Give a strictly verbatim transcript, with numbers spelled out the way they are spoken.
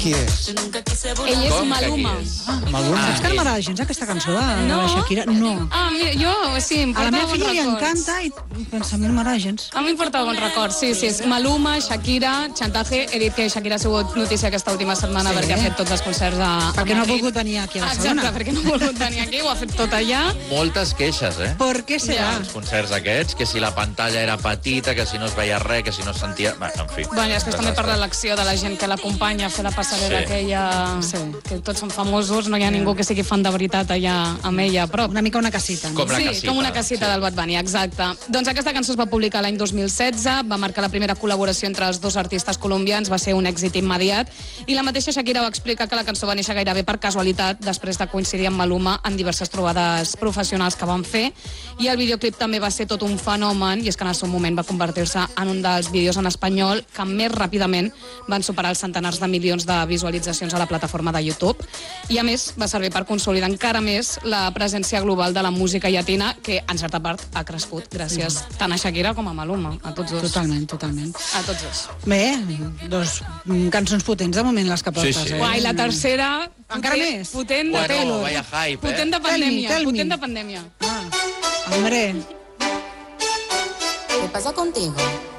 Qui és? Ell és Maluma. Maluma. Saps que no m'agrada gens aquesta cançó de No? la Shakira? No. Ah, mira, jo, sí, em A la porta meva bons filla li records. encanta i pensa, a mi no m'agrada gens. A mi em porta bons records, sí, sí. És Maluma, Shakira, Chantaje. He dit que Shakira ha sigut notícia aquesta última setmana Sí. perquè ha fet tots els concerts a, a Perquè no ha Madrid. volgut venir aquí a Barcelona. Exacte, perquè no ha volgut venir aquí, ho ha fet tot allà. Moltes queixes, eh? Per què serà? Els concerts aquests, que si la pantalla era petita, que si no es veia res, que si no es sentia... Bé, en fi. Bueno, és que és també per l'elecció de la gent que l'acompanya a fer la passarel·la Sí. aquella... Sí. Que tots són famosos, no hi ha ningú que sigui fan de veritat allà amb ella a prop. Una mica una casita. No? Com la sí, casita. com una casita Sí. del Bad Bunny, exacte. Doncs aquesta cançó es va publicar l'any dos mil setze, va marcar la primera col·laboració entre els dos artistes colombians, va ser un èxit immediat, i la mateixa Shakira va explicar que la cançó va néixer gairebé per casualitat, després de coincidir amb Maluma en diverses trobades professionals que van fer, i el videoclip també va ser tot un fenomen, i és que en el seu moment va convertir-se en un dels vídeos en espanyol que més ràpidament van superar els centenars de milions de visualitzacions a la plataforma de YouTube, i a més va servir per consolidar encara més la presència global de la música llatina, que en certa part ha crescut gràcies tant a Shakira com a Maluma, a tots dos. Totalment, totalment. A tots dos. Bé, dos mm, cançons potents de moment les que portes, Sí, sí. eh? Uai, la tercera... Encara potent- més? Potent de Bueno, Taylor. vaya hype, Potent eh? de pandèmia, Tell me, tell me. potent de pandèmia. Ah, hombre, ¿Qué pasa contigo?